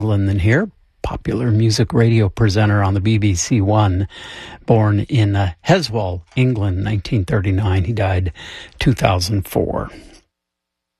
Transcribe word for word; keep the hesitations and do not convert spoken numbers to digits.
London here, popular music radio presenter on the B B C One, born in uh, Heswall, England, nineteen thirty-nine. He died two thousand four.